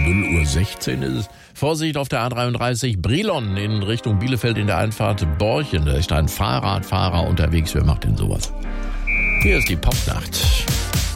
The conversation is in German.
0:16 ist es. Vorsicht auf der A33 Brilon in Richtung Bielefeld in der Einfahrt Borchen. Da ist ein Fahrradfahrer unterwegs. Wer macht denn sowas? Hier ist die Popnacht.